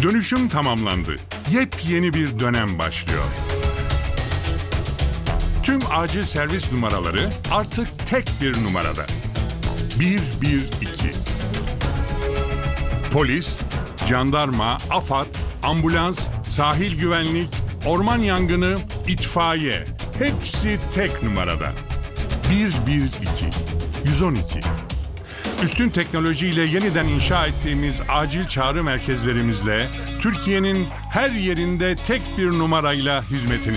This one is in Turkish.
Dönüşüm tamamlandı. Yepyeni bir dönem başlıyor. Tüm acil servis numaraları artık tek bir numarada. 112. Polis, jandarma, AFAD, ambulans, sahil güvenlik, orman yangını, itfaiye hepsi tek numarada. 112. 112. Üstün teknolojiyle yeniden inşa ettiğimiz acil çağrı merkezlerimizle Türkiye'nin her yerinde tek bir numarayla hizmetinizde.